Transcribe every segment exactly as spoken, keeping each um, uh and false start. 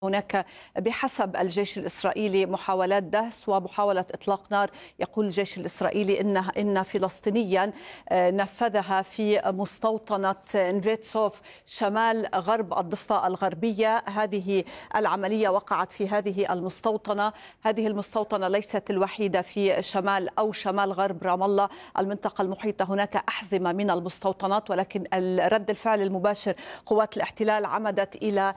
هناك بحسب الجيش الإسرائيلي محاولات دهس ومحاولة إطلاق نار. يقول الجيش الإسرائيلي إن إن فلسطينيا نفذها في مستوطنة نفيتسوف شمال غرب الضفة الغربية. هذه العملية وقعت في هذه المستوطنة. هذه المستوطنة ليست الوحيدة في شمال أو شمال غرب رام الله، المنطقة المحيطة هناك أحزمة من المستوطنات، ولكن رد الفعل المباشر قوات الاحتلال عمدت إلى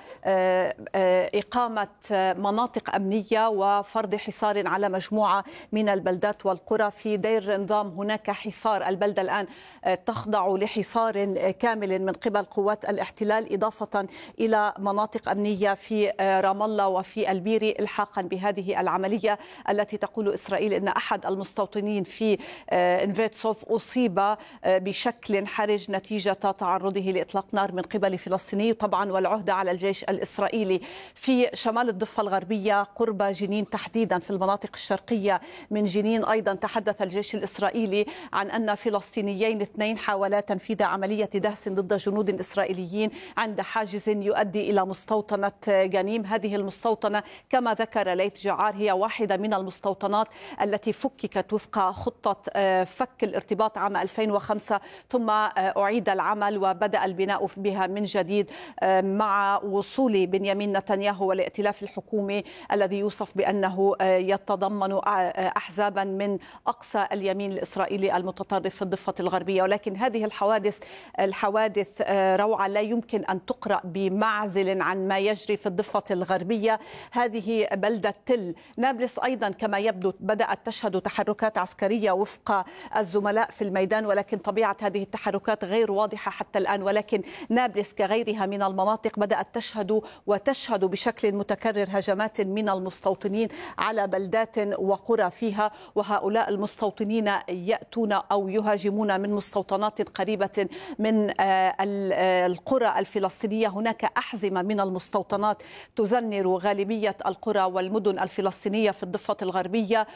إقامة مناطق أمنية وفرض حصار على مجموعة من البلدات والقرى. في دير نظام هناك حصار، البلدة الآن تخضع لحصار كامل من قبل قوات الاحتلال، إضافة إلى مناطق أمنية في رام الله وفي البيري إلحاقا بهذه العملية التي تقول إسرائيل أن أحد المستوطنين في نفيتسوف أصيب بشكل حرج نتيجة تعرضه لإطلاق نار من قبل فلسطيني، طبعا والعهدة على الجيش الإسرائيلي. في شمال الضفة الغربية قرب جنين تحديدا في المناطق الشرقية من جنين أيضا تحدث الجيش الإسرائيلي عن أن فلسطينيين اثنين حاولا تنفيذ عملية دهس ضد جنود إسرائيليين عند حاجز يؤدي إلى مستوطنة جنيم. هذه المستوطنة كما ذكر ليث جعار هي واحدة من المستوطنات التي فككت وفق خطة فك الارتباط عام ألفين وخمسة، ثم أعيد العمل وبدأ البناء بها من جديد مع وصول بنيامين نتنياهو والائتلاف الحكومي الذي يوصف بأنه يتضمن أحزابا من أقصى اليمين الإسرائيلي المتطرف في الضفة الغربية. ولكن هذه الحوادث الحوادث روعة لا يمكن أن تقرأ بمعزل عن ما يجري في الضفة الغربية. هذه بلدة تل نابلس أيضا كما يبدو بدأت تشهد تحركات عسكرية وفق الزملاء في الميدان، ولكن طبيعة هذه التحركات غير واضحة حتى الآن. ولكن نابلس كغيرها من المناطق بدأت تشهد وتشهد بشكل متكرر هجمات من المستوطنين على بلدات وقرى فيها، وهؤلاء المستوطنين يأتون أو يهاجمون من مستوطنات قريبة من القرى الفلسطينية. هناك أحزمة من المستوطنات تزنر غالبية القرى والمدن الفلسطينية في الضفة الغربية.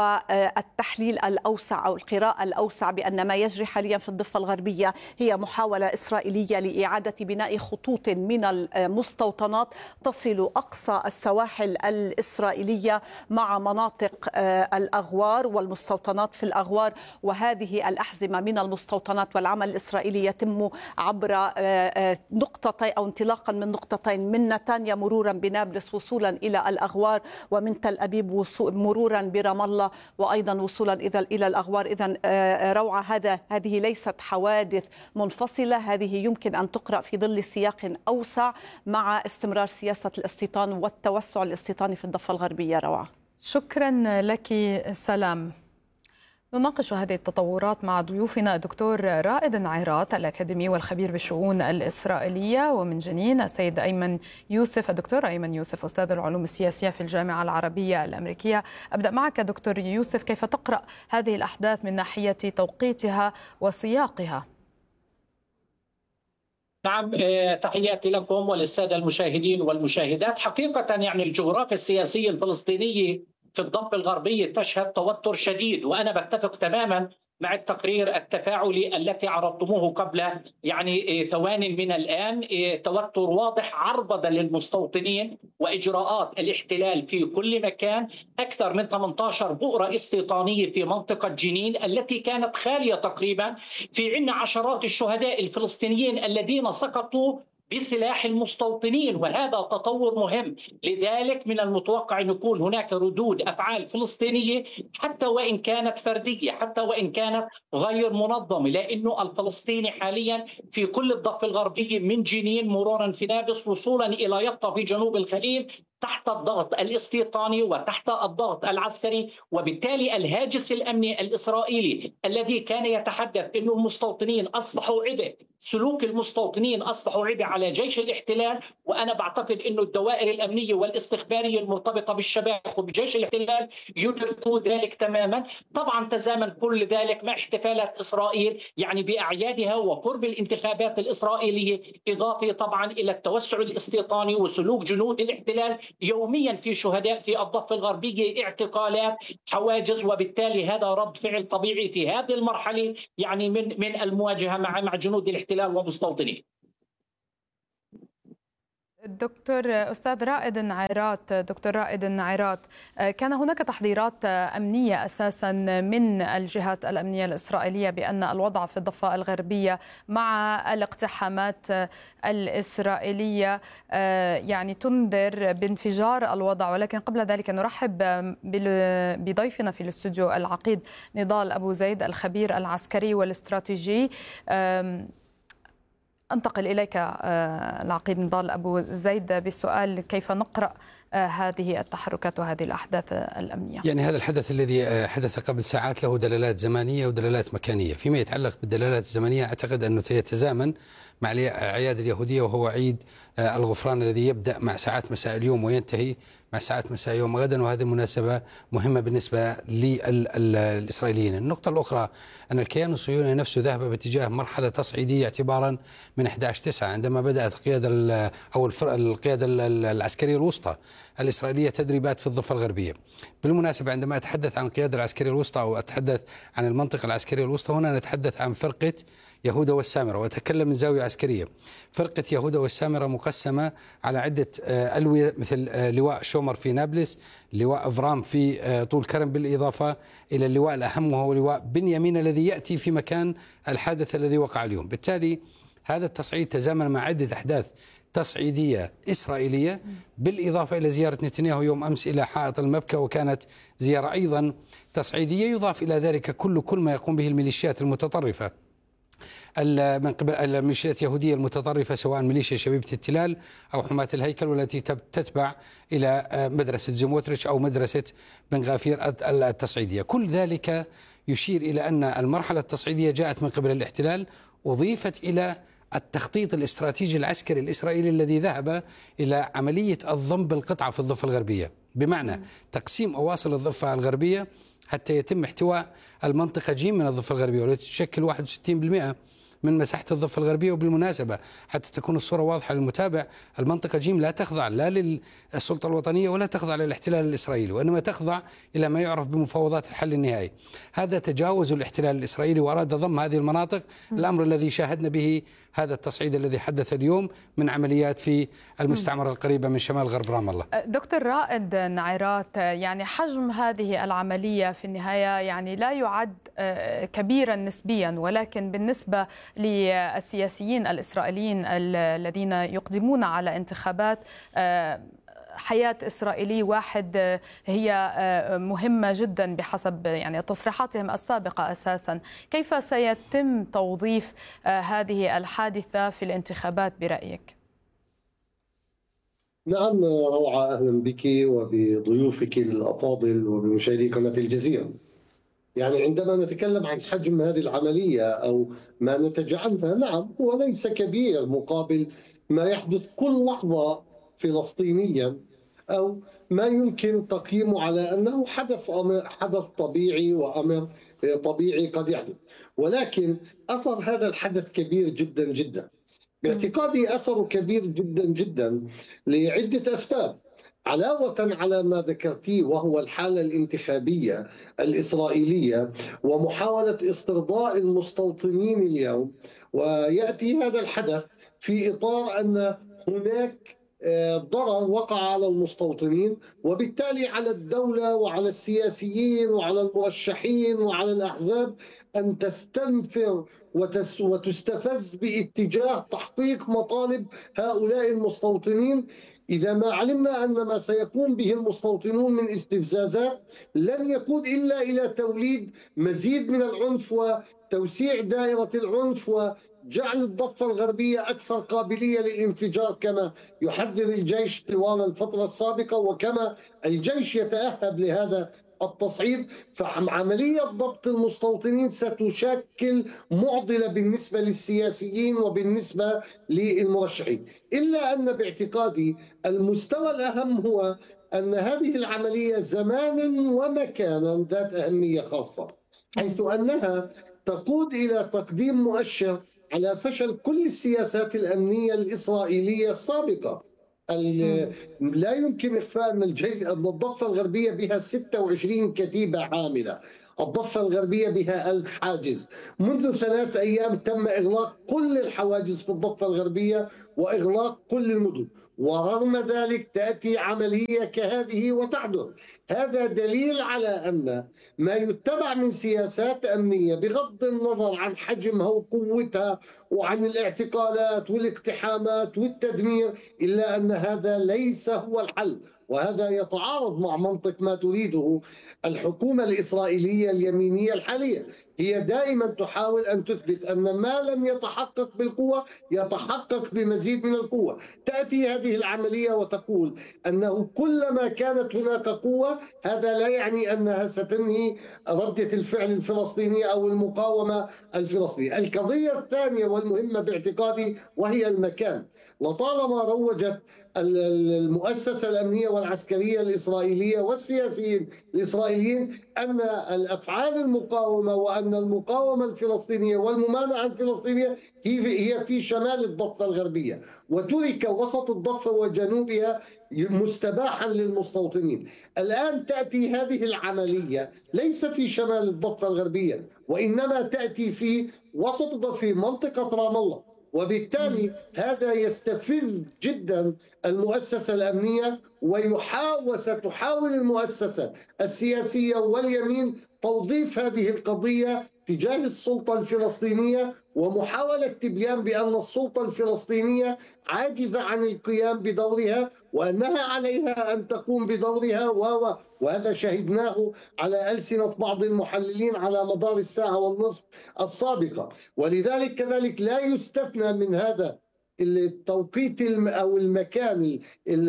والتحليل الأوسع أو القراءة الأوسع بأن ما يجري حاليا في الضفة الغربية هي محاولة إسرائيلية لإعادة بناء خطوط من المستوطنات تصل أقصى السواحل الإسرائيلية مع مناطق الأغوار والمستوطنات في الأغوار. وهذه الأحزمة من المستوطنات والعمل الإسرائيلي يتم عبر نقطتين أو انطلاقا من نقطتين من نتانيا مرورا بنابلس وصولا إلى الأغوار، ومن تل أبيب مرورا برام الله وأيضا وصولا إلى الأغوار. إذن روعة، هذا هذه ليست حوادث منفصلة، هذه يمكن أن تقرأ في ظل سياق أوسع مع استمرار سياسة الاستيطان والتوسع الاستيطاني في الضفة الغربية. روعة، شكرا لك سلام. نناقش هذه التطورات مع ضيوفنا الدكتور رائد النعيرات الأكاديمي والخبير بالشؤون الإسرائيلية، ومن جنين السيد أيمن يوسف الدكتور أيمن يوسف أستاذ العلوم السياسية في الجامعة العربية الأمريكية. أبدأ معك دكتور يوسف، كيف تقرأ هذه الأحداث من ناحية توقيتها وسياقها؟ نعم، تحياتي لكم وللسادة المشاهدين والمشاهدات. حقيقة يعني الجغرافيا السياسية الفلسطينية في الضفة الغربية تشهد توتر شديد، وأنا بتفق تماما مع التقرير التفاعلي التي عرضتموه قبل يعني ثوان من الآن. توتر واضح، عربدة للمستوطنين وإجراءات الاحتلال في كل مكان. أكثر من ثمانية عشر بؤرة استيطانية في منطقة جنين التي كانت خالية تقريبا. في عنا عشرات الشهداء الفلسطينيين الذين سقطوا بسلاح المستوطنين، وهذا تطور مهم. لذلك من المتوقع أن يكون هناك ردود أفعال فلسطينية حتى وإن كانت فردية، حتى وإن كانت غير منظمة، لأنه الفلسطيني حاليا في كل الضفة الغربية من جنين مرورا في نابلس وصولا إلى يطا في جنوب الخليل تحت الضغط الاستيطاني وتحت الضغط العسكري. وبالتالي الهاجس الأمني الإسرائيلي الذي كان يتحدث أن المستوطنين أصبحوا عبء، سلوك المستوطنين أصبحوا عبء على جيش الاحتلال. وأنا بعتقد أن الدوائر الأمنية والاستخبارية المرتبطة بالشباب وبجيش الاحتلال يدركوا ذلك تماما. طبعا تزامن كل ذلك مع احتفالات إسرائيل يعني بأعيادها وقرب الانتخابات الإسرائيلية، إضافة طبعا إلى التوسع الاستيطاني وسلوك جنود الاحتلال. يوميا في شهداء في الضفة الغربية، اعتقالات، حواجز، وبالتالي هذا رد فعل طبيعي في هذه المرحلة يعني من من المواجهة مع مع جنود الاحتلال ومستوطنين. دكتور أستاذ رائد النعيرات، دكتور رائد النعيرات، كان هناك تحضيرات أمنية أساسا من الجهات الأمنية الإسرائيلية بأن الوضع في الضفة الغربية مع الاقتحامات الإسرائيلية يعني تنذر بانفجار الوضع، ولكن قبل ذلك نرحب بضيفنا في الاستوديو العقيد نضال أبو زيد الخبير العسكري والاستراتيجي. أنتقل إليك العقيد نضال أبو زيد بالسؤال: كيف نقرأ هذه التحركات وهذه الأحداث الأمنية؟ يعني هذا الحدث الذي حدث قبل ساعات له دلالات زمانية ودلالات مكانية. فيما يتعلق بالدلالات الزمنية أعتقد أنه يتزامن مع الأعياد اليهودية، وهو عيد الغفران الذي يبدأ مع ساعات مساء اليوم وينتهي مع ساعات مساء يوم غدا، وهذه المناسبة مهمة بالنسبة للإسرائيليين. النقطة الأخرى أن الكيان الصهيوني نفسه ذهب باتجاه مرحلة تصعيدية اعتبارا من أحد عشر تسعة عندما بدأت القيادة أو القيادة العسكرية الوسطى الإسرائيلية تدريبات في الضفة الغربية. بالمناسبة عندما أتحدث عن القيادة العسكرية الوسطى أو أتحدث عن المنطقة العسكرية الوسطى، هنا نتحدث عن فرقة يهوذا والسامرة، وأتكلم من زاوية عسكرية. فرقة يهوذا والسامرة مقسمة على عدة ألوية، مثل لواء شومر في نابلس، لواء أفرام في طول كرم، بالإضافة إلى اللواء الأهم وهو لواء بنيامين الذي يأتي في مكان الحادث الذي وقع اليوم. بالتالي هذا التصعيد تزامن مع عدة أحداث تصعيدية إسرائيلية، بالإضافة إلى زيارة نتنياهو يوم أمس إلى حائط المبكى، وكانت زيارة أيضا تصعيدية. يضاف إلى ذلك كل كل ما يقوم به الميليشيات المتطرفة من قبل الميليشيات اليهودية المتطرفة، سواء ميليشيا شبيبة التلال أو حماة الهيكل، والتي تتبع إلى مدرسة زيموتريتش أو مدرسة بن غافير التصعيدية. كل ذلك يشير إلى أن المرحلة التصعيدية جاءت من قبل الاحتلال، أضيفت إلى التخطيط الاستراتيجي العسكري الإسرائيلي الذي ذهب إلى عملية الضم بالقطعة في الضفة الغربية، بمعنى تقسيم أواصر الضفة الغربية حتى يتم احتواء المنطقة جيم من الضفة الغربية، والتي تشكل واحد وستين بالمئة من مساحة الضفة الغربية. وبالمناسبة حتى تكون الصورة واضحة للمتابع، المنطقة جيم لا تخضع لا للسلطة الوطنية ولا تخضع للاحتلال الإسرائيلي، وإنما تخضع إلى ما يعرف بمفاوضات الحل النهائي. هذا تجاوز الاحتلال الإسرائيلي وأراد ضم هذه المناطق، الأمر الذي شاهدنا به هذا التصعيد الذي حدث اليوم من عمليات في المستعمرة القريبة من شمال غرب رام الله. دكتور رائد نعيرات، يعني حجم هذه العملية في النهاية يعني لا يعد كبيرا نسبيا، ولكن بالنسبة للسياسيين الإسرائيليين الذين يقدمون على انتخابات، حياة إسرائيلي واحد هي مهمة جدا بحسب يعني تصريحاتهم السابقة أساسا. كيف سيتم توظيف هذه الحادثة في الانتخابات برأيك؟ نعم روعة، أهلا بك وبضيوفك الأفاضل وبمشاهدي قناة الجزيرة. يعني عندما نتكلم عن حجم هذه العملية أو ما نتج عنها، نعم هو ليس كبير مقابل ما يحدث كل لحظة فلسطينيا، أو ما يمكن تقييمه على أنه حدث حدث طبيعي وأمر طبيعي قد يحدث، ولكن أثر هذا الحدث كبير جدا جدا. باعتقادي أثره كبير جدا جدا لعدة أسباب، علاوة على ما ذكرتيه وهو الحالة الانتخابية الإسرائيلية ومحاولة استرضاء المستوطنين اليوم. ويأتي هذا الحدث في إطار أن هناك ضرر وقع على المستوطنين، وبالتالي على الدولة وعلى السياسيين وعلى المرشحين وعلى الأحزاب أن تستنفر وتستفز باتجاه تحقيق مطالب هؤلاء المستوطنين. إذا ما علمنا أن ما سيقوم به المستوطنون من استفزازات لن يقود إلا إلى توليد مزيد من العنف وتوسيع دائرة العنف وجعل الضفة الغربية أكثر قابلية للانفجار، كما يحذر الجيش طوال الفترة السابقة وكما الجيش يتأهب لهذا التصعيد. فعملية ضبط المستوطنين ستشكل معضلة بالنسبة للسياسيين وبالنسبة للمرشحين، إلا أن باعتقادي المستوى الأهم هو أن هذه العملية زمانا ومكانا ذات أهمية خاصة، حيث أنها تقود إلى تقديم مؤشر على فشل كل السياسات الأمنية الإسرائيلية السابقة. لا يمكن إخفاء أن الضفة الغربية بها ستة وعشرين كتيبة حاملة، الضفة الغربية بها ألف حاجز. منذ ثلاث أيام تم إغلاق كل الحواجز في الضفة الغربية وإغلاق كل المدن، ورغم ذلك تأتي عملية كهذه وتحدث. هذا دليل على أن ما يتبع من سياسات أمنية بغض النظر عن حجمها وقوتها وعن الاعتقالات والاقتحامات والتدمير، إلا أن هذا ليس هو الحل، وهذا يتعارض مع منطق ما تريده الحكومة الإسرائيلية اليمينية الحالية. هي دائما تحاول أن تثبت أن ما لم يتحقق بالقوة يتحقق بمزيد من القوة. تأتي هذه العملية وتقول أنه كلما كانت هناك قوة هذا لا يعني أنها ستنهي ردة الفعل الفلسطينية أو المقاومة الفلسطينية. القضية الثانية والمهمة باعتقادي وهي المكان. لطالما روجت المؤسسة الأمنية والعسكرية الإسرائيلية والسياسيين الإسرائيليين أن الأفعال المقاومة وأن المقاومة الفلسطينية والممانعة الفلسطينية هي في شمال الضفة الغربية، وترك وسط الضفة وجنوبها مستباحا للمستوطنين. الآن تأتي هذه العملية ليس في شمال الضفة الغربية، وإنما تأتي في وسط الضفة في منطقة رام الله، وبالتالي هذا يستفز جدا المؤسسة الأمنية، ويحاول وستحاول المؤسسة السياسية واليمين توظيف هذه القضية تجاه السلطة الفلسطينية، ومحاولة تبيان بأن السلطة الفلسطينية عاجزة عن القيام بدورها وأنها عليها أن تقوم بدورها، وهذا شهدناه على ألسنة بعض المحللين على مدار الساعة والنصف السابقة. ولذلك كذلك لا يستثنى من هذا التوقيت أو المكان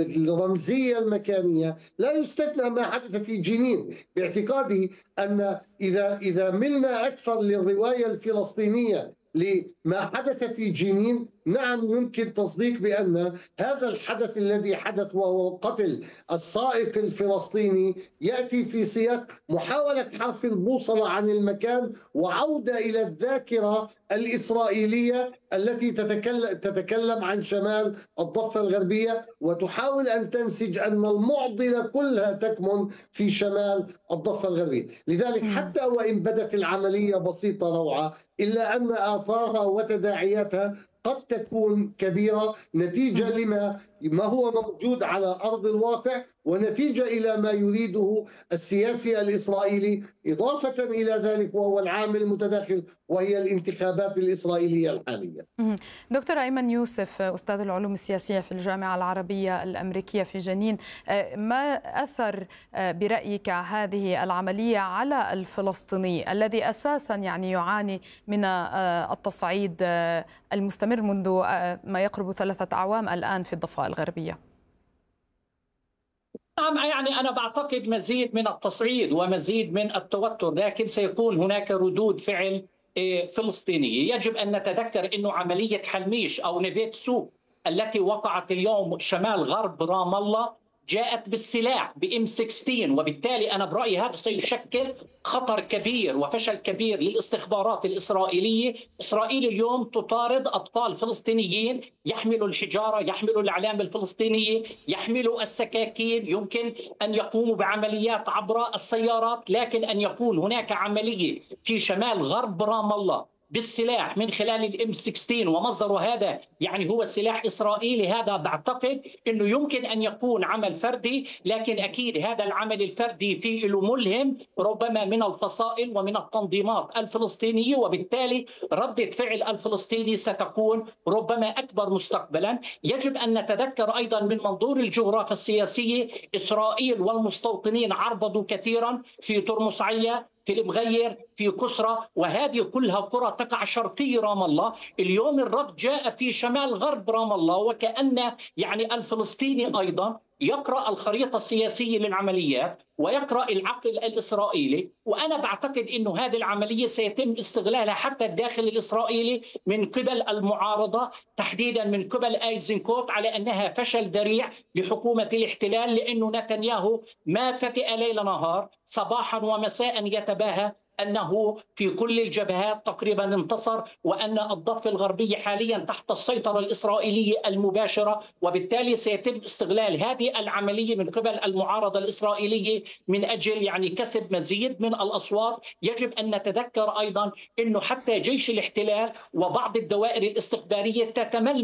الرمزية المكانية، لا يستثنى ما حدث في جنين. باعتقادي أن إذا إذا ملنا أكثر للرواية الفلسطينية لما حدث في جنين، نعم يمكن تصديق بأن هذا الحدث الذي حدث وهو قتل السائق الفلسطيني يأتي في سياق محاولة حرف البوصلة عن المكان وعودة إلى الذاكرة الإسرائيلية التي تتكلم, تتكلم عن شمال الضفة الغربية، وتحاول أن تنسج أن المعضلة كلها تكمن في شمال الضفة الغربية. لذلك حتى وإن بدت العملية بسيطة روعة، إلا أن آثارها وتداعياتها قد تكون كبيرة نتيجة لما ما هو موجود على أرض الواقع، ونتيجة إلى ما يريده السياسي الإسرائيلي، إضافة إلى ذلك وهو العامل المتداخل وهي الانتخابات الإسرائيلية الحالية. دكتور أيمن يوسف، أستاذ العلوم السياسية في الجامعة العربية الأمريكية في جنين، ما أثر برأيك هذه العملية على الفلسطيني الذي أساسا يعني يعاني من التصعيد المستمر منذ ما يقرب ثلاثة أعوام الآن في الضفة الغربية؟ نعم، يعني أنا بعتقد مزيد من التصعيد ومزيد من التوتر، لكن سيكون هناك ردود فعل فلسطينية. يجب أن نتذكر أن عملية حلميش أو نيفيت سوق التي وقعت اليوم شمال غرب رام الله جاءت بالسلاح بإم ستة عشر، وبالتالي أنا برأيي هذا سيشكل خطر كبير وفشل كبير للاستخبارات الإسرائيلية. إسرائيل اليوم تطارد أطفال فلسطينيين يحملوا الحجارة، يحملوا الأعلام الفلسطينية، يحملوا السكاكين، يمكن أن يقوموا بعمليات عبر السيارات، لكن أن يكون هناك عملية في شمال غرب رام الله بالسلاح من خلال الام ستة عشر ومصدره هذا يعني هو سلاح إسرائيلي، هذا بعتقد أنه يمكن أن يكون عمل فردي، لكن أكيد هذا العمل الفردي فيه له ملهم ربما من الفصائل ومن التنظيمات الفلسطينية، وبالتالي ردة فعل الفلسطيني ستكون ربما أكبر مستقبلا. يجب أن نتذكر أيضا من منظور الجغرافيا السياسية إسرائيل والمستوطنين عرضوا كثيرا في ترمس عيا، في المغير، في كسرى، وهذه كلها قرى تقع شرقي رام الله. اليوم الرد جاء في شمال غرب رام الله، وكأن يعني الفلسطيني أيضا يقرأ الخريطة السياسية للعمليات ويقرأ العقل الإسرائيلي، وأنا بعتقد أنه هذه العملية سيتم استغلالها حتى الداخل الإسرائيلي من قبل المعارضة، تحديدا من قبل أيزنكوت، على أنها فشل ذريع لحكومة الاحتلال، لأنه نتنياهو ما فتئ ليل نهار صباحا ومساء يتباهى أنه في كل الجبهات تقريبا انتصر، وأن الضفة الغربية حاليا تحت السيطرة الإسرائيلية المباشرة، وبالتالي سيتم استغلال هذه العملية من قبل المعارضة الإسرائيلية من أجل يعني كسب مزيد من الأصوات. يجب أن نتذكر أيضا أنه حتى جيش الاحتلال وبعض الدوائر الاستخبارية تتململ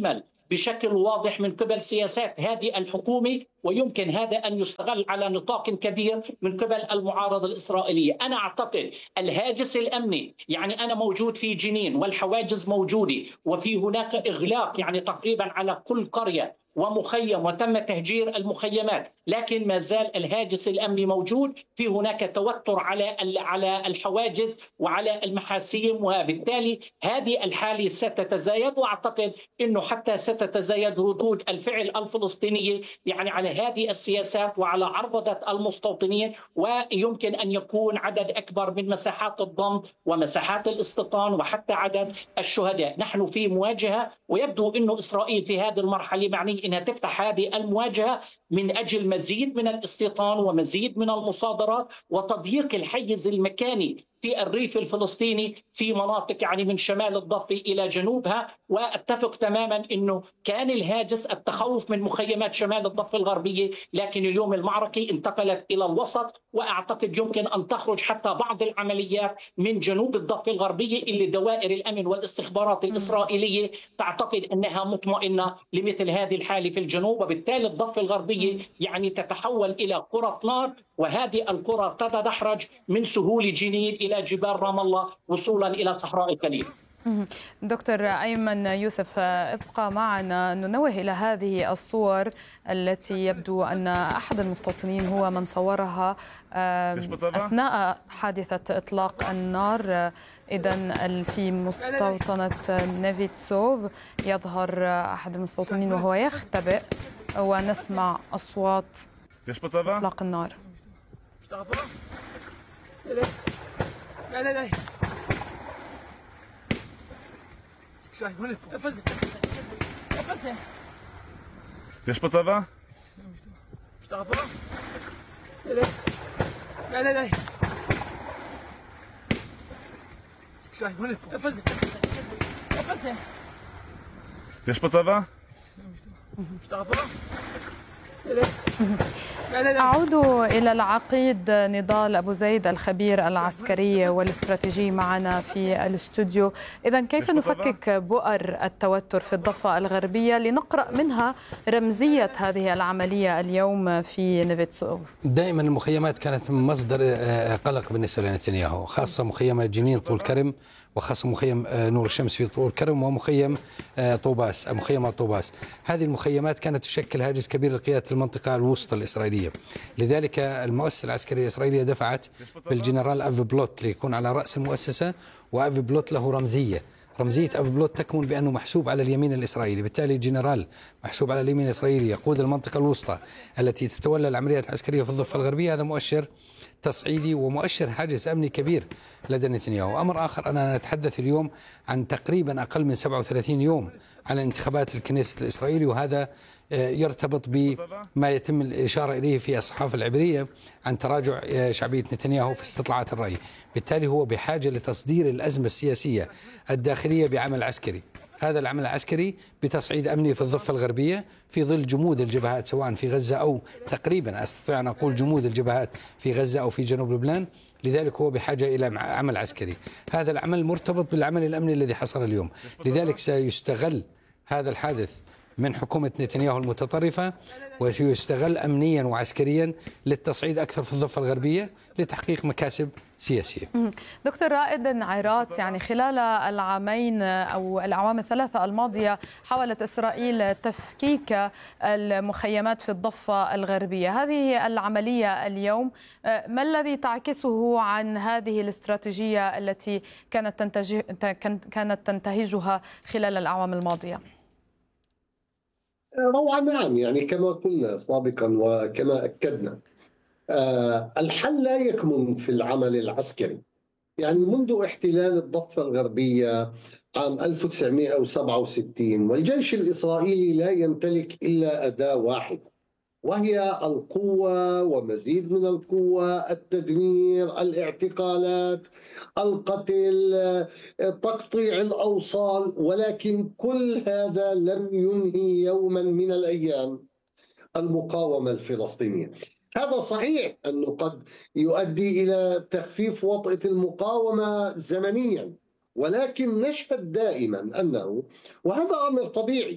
بشكل واضح من قبل سياسات هذه الحكومة، ويمكن هذا أن يستغل على نطاق كبير من قبل المعارضة الإسرائيلية. أنا أعتقد الهاجس الأمني، يعني أنا موجود في جنين والحواجز موجودة، وفي هناك إغلاق يعني تقريبا على كل قرية ومخيم، وتم تهجير المخيمات، لكن ما زال الهاجس الامني موجود. في هناك توتر على على الحواجز وعلى المحاسيم، وبالتالي هذه الحاله ستتزايد، واعتقد انه حتى ستتزايد ردود الفعل الفلسطينيه يعني على هذه السياسات وعلى عربده المستوطنين، ويمكن ان يكون عدد اكبر من مساحات الضم ومساحات الاستيطان وحتى عدد الشهداء. نحن في مواجهه، ويبدو انه اسرائيل في هذه المرحله معنيه انها تفتح هذه المواجهه من اجل مزيد من الاستيطان ومزيد من المصادرات وتضييق الحيز المكاني في الريف الفلسطيني في مناطق يعني من شمال الضفة إلى جنوبها. وأتفق تماما أنه كان الهاجس التخوف من مخيمات شمال الضفة الغربية، لكن اليوم المعركة انتقلت إلى الوسط، وأعتقد يمكن أن تخرج حتى بعض العمليات من جنوب الضفة الغربية اللي دوائر الأمن والاستخبارات الإسرائيلية تعتقد أنها مطمئنة لمثل هذه الحالة في الجنوب، وبالتالي الضفة الغربية يعني تتحول إلى قرى نار، وهذه القرى تتدحرج من سهول جنين إلى جبال رام الله وصولا إلى صحراء الخليل. دكتور أيمن يوسف، ابقى معنا ننوه إلى هذه الصور التي يبدو أن أحد المستوطنين هو من صورها أثناء حادثة إطلاق النار. إذن في مستوطنة نيفيتسوف يظهر أحد المستوطنين وهو يختبئ، ونسمع أصوات إطلاق النار. יש פה צבא? משטרה פה? אלה. יאללה, יאללה. שי, בוא לפה. איפה זה? איפה זה? יש פה צבא? משטרה פה? אלה. أعود إلى العقيد نضال أبو زيد الخبير العسكري والاستراتيجي معنا في الاستوديو. إذن كيف نفكك بؤر التوتر في الضفة الغربية لنقرأ منها رمزية هذه العملية اليوم في نيفيتسوف؟ دائما المخيمات كانت مصدر قلق بالنسبة لنتنياهو، خاصة مخيم جنين طول كرم، وخاصة مخيم نور الشمس في طول كرم، ومخيم طوباس مخيم طوباس. هذه المخيمات كانت تشكل هاجس كبير لقيادة المنطقة الوسطى الإسرائيلية. لذلك المؤسسة العسكرية الإسرائيلية دفعت بالجنرال أفي بلوت ليكون على رأس المؤسسة، وأفي بلوت له رمزية. رمزية أفي بلوت تكمن بأنه محسوب على اليمين الإسرائيلي، بالتالي جنرال محسوب على اليمين الإسرائيلي يقود المنطقة الوسطى التي تتولى العمليات العسكرية في الضفة الغربية. هذا مؤشر تصعيدي ومؤشر حاجز أمني كبير لدى نتنياهو. أمر آخر أننا نتحدث اليوم عن تقريبا أقل من سبعة وثلاثين يوم على انتخابات الكنيست الإسرائيلي، وهذا يرتبط بما يتم الإشارة إليه في الصحافة العبرية عن تراجع شعبية نتنياهو في استطلاعات الرأي. بالتالي هو بحاجة لتصدير الأزمة السياسية الداخلية بعمل عسكري. هذا العمل العسكري بتصعيد أمني في الضفة الغربية في ظل جمود الجبهات سواء في غزة أو تقريبا أستطيع أن أقول جمود الجبهات في غزة أو في جنوب لبنان. لذلك هو بحاجة إلى عمل عسكري. هذا العمل مرتبط بالعمل الأمني الذي حصل اليوم. لذلك سيستغل هذا الحادث من حكومة نتنياهو المتطرفة، وسيستغل أمنيا وعسكريا للتصعيد أكثر في الضفة الغربية لتحقيق مكاسب سياسية. دكتور رائد عيرات، يعني خلال العامين أو الأعوام الثلاثة الماضية حاولت إسرائيل تفكيك المخيمات في الضفة الغربية. هذه العملية اليوم ما الذي تعكسه عن هذه الاستراتيجية التي كانت تنتج... كانت تنتهجها خلال الأعوام الماضية؟ روعة، نعم، يعني كما قلنا سابقا وكما أكدنا، آه الحل لا يكمن في العمل العسكري. يعني منذ احتلال الضفة الغربية عام ألف وتسعمئة وسبعة وستين والجيش الإسرائيلي لا يمتلك إلا أداة واحدة، وهي القوة ومزيد من القوة، التدمير، الاعتقالات، القتل، تقطيع الأوصال. ولكن كل هذا لم ينهي يوما من الأيام المقاومة الفلسطينية. هذا صحيح أنه قد يؤدي إلى تخفيف وطأة المقاومة زمنيا، ولكن نشهد دائما أنه، وهذا أمر طبيعي،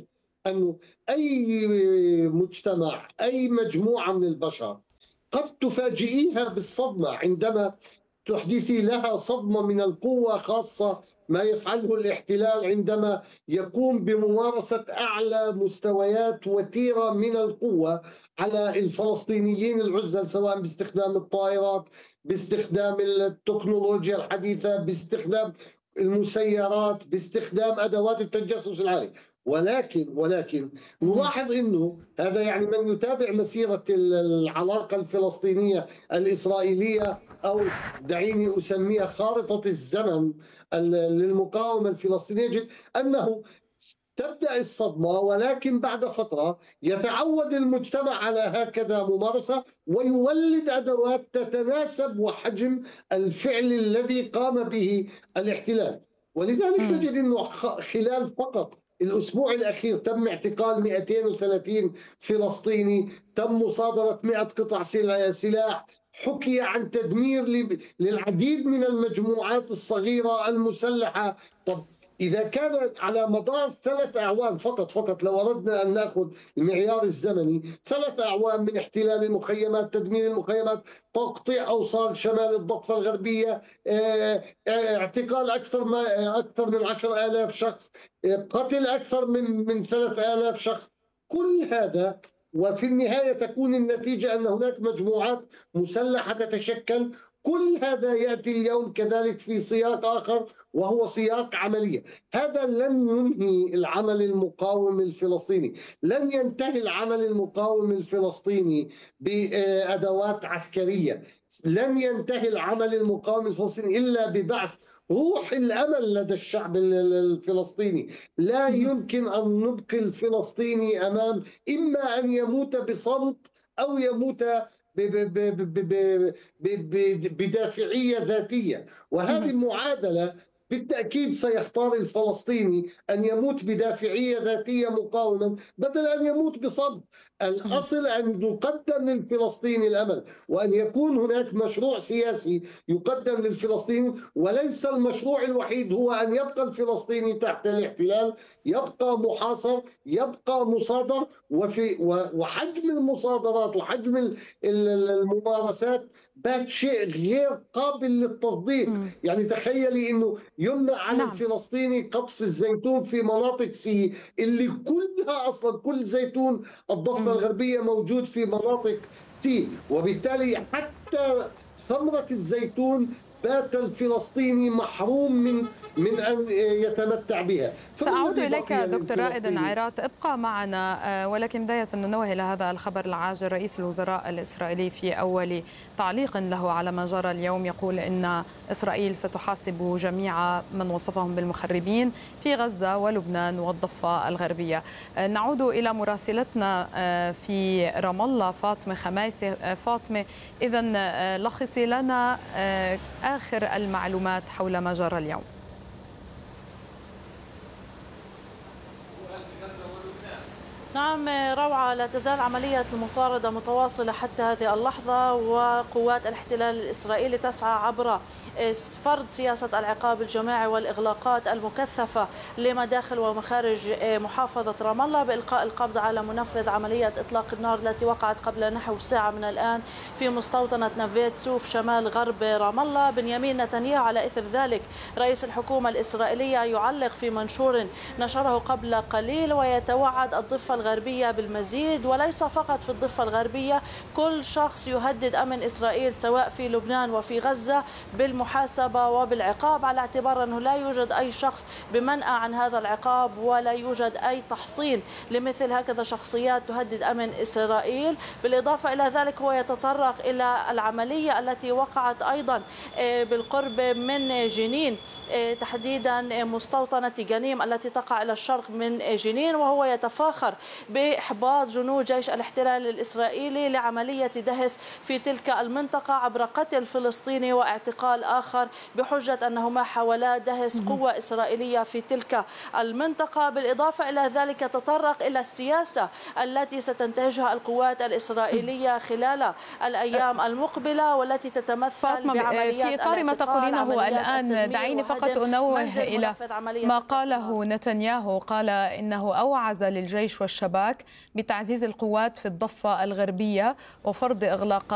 أنه أي مجتمع، أي مجموعة من البشر قد تفاجئيها بالصدمة عندما تحدثي لها صدمة من القوة، خاصة ما يفعله الاحتلال عندما يقوم بممارسة أعلى مستويات وتيرة من القوة على الفلسطينيين العزل، سواء باستخدام الطائرات، باستخدام التكنولوجيا الحديثة، باستخدام المسيرات، باستخدام أدوات التجسس العالي. ولكن ولكن نلاحظ انه هذا يعني من يتابع مسيره العلاقه الفلسطينيه الاسرائيليه، او دعيني اسميها خارطه الزمن للمقاومه الفلسطينيه، يجد انه تبدا الصدمه، ولكن بعد فتره يتعود المجتمع على هكذا ممارسه ويولد ادوات تتناسب وحجم الفعل الذي قام به الاحتلال. ولذلك نجد انه خلال فقط الأسبوع الأخير تم اعتقال مئتين وثلاثين فلسطيني، تم مصادرة مئة قطع سلاح، حكي عن تدمير للعديد من المجموعات الصغيرة المسلحة. طب إذا كان على مدار ثلاث أعوام فقط فقط لو أردنا أن نأخذ المعيار الزمني، ثلاث أعوام من احتلال المخيمات، تدمير المخيمات، تقطيع أوصال شمال الضفة الغربية، اعتقال أكثر ما أكثر من عشر آلاف شخص، قتل أكثر من من ثلاث آلاف شخص، كل هذا وفي النهاية تكون النتيجة أن هناك مجموعات مسلحة تتشكل. كل هذا يأتي اليوم كذلك في سياق آخر وهو سياق عملية. هذا لن ينهي العمل المقاوم الفلسطيني، لن ينتهي العمل المقاوم الفلسطيني بأدوات عسكرية، لن ينتهي العمل المقاوم الفلسطيني إلا ببعث روح الأمل لدى الشعب الفلسطيني. لا يمكن أن نبقي الفلسطيني أمام إما أن يموت بصمت أو يموت بدافعية ذاتية، وهذه المعادلة بالتأكيد سيختار الفلسطيني أن يموت بدافعية ذاتية مقاوما بدل أن يموت بصمت. الأصل أن يقدم للفلسطيني الأمل، وأن يكون هناك مشروع سياسي يقدم للفلسطيني، وليس المشروع الوحيد هو أن يبقى الفلسطيني تحت الاحتلال، يبقى محاصر، يبقى مصادر. وفي وحجم المصادرات وحجم الممارسات بات شيء غير قابل للتصديق. يعني تخيلي أنه يمنع عن نعم. الفلسطيني قطف الزيتون في مناطق سي اللي كلها أصلا كل زيتون الضفة الغربية موجود في مناطق سي، وبالتالي حتى ثمرة الزيتون بات الفلسطيني محروم من من أن يتمتع بها. سأعود إليك دكتور رائد عيرات، ابقى معنا، ولكن بداية ننوه إلى هذا الخبر العاجل. رئيس الوزراء الإسرائيلي في أول تعليق له على ما جرى اليوم يقول إن إسرائيل ستحاسب جميع من وصفهم بالمخربين في غزة ولبنان والضفة الغربية. نعود إلى مراسلتنا في رام الله فاطمة خمايسي. فاطمة، إذن لخصي لنا آخر المعلومات حول ما جرى اليوم. نعم روعة، لا تزال عملية المطاردة متواصلة حتى هذه اللحظة، وقوات الاحتلال الإسرائيلي تسعى عبر فرض سياسة العقاب الجماعي والإغلاقات المكثفة لمداخل ومخارج محافظة رام الله بإلقاء القبض على منفذ عملية إطلاق النار التي وقعت قبل نحو ساعة من الآن في مستوطنة نافيت سوف شمال غرب رام الله. بنيامين نتنياهو على إثر ذلك رئيس الحكومة الإسرائيلية يعلق في منشور نشره قبل قليل ويتوعد الضفة الغربية بالمزيد، وليس فقط في الضفة الغربية، كل شخص يهدد أمن إسرائيل سواء في لبنان وفي غزة بالمحاسبة وبالعقاب، على اعتبار أنه لا يوجد أي شخص بمنأى عن هذا العقاب ولا يوجد أي تحصين لمثل هكذا شخصيات تهدد أمن إسرائيل. بالإضافة إلى ذلك هو يتطرق إلى العملية التي وقعت أيضا بالقرب من جنين، تحديدا مستوطنة جنيم التي تقع إلى الشرق من جنين، وهو يتفاخر بإحباط جنود جيش الاحتلال الإسرائيلي لعملية دهس في تلك المنطقة عبر قتل فلسطيني واعتقال آخر بحجة أنهما حاولا دهس قوة إسرائيلية في تلك المنطقة. بالإضافة إلى ذلك تطرق إلى السياسة التي ستنتهجها القوات الإسرائيلية خلال الأيام المقبلة والتي تتمثل بعمليات في إطار ما تقولينه الآن. دعيني فقط أنوه إلى ما قاله نتنياهو، قال إنه أوعز للجيش والشباك بتعزيز القوات في الضفة الغربية وفرض إغلاقات